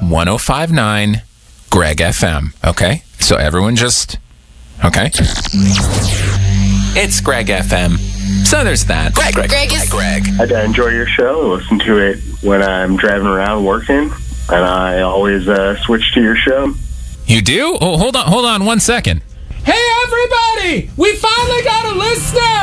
1059 Greg FM. Okay? So everyone just... Okay? It's Greg FM. So there's that. Greg. I enjoy your show. I listen to it when I'm driving around working, and I always switch to your show. You do? Oh, hold on 1 second. Hey, everybody! We finally got a listener!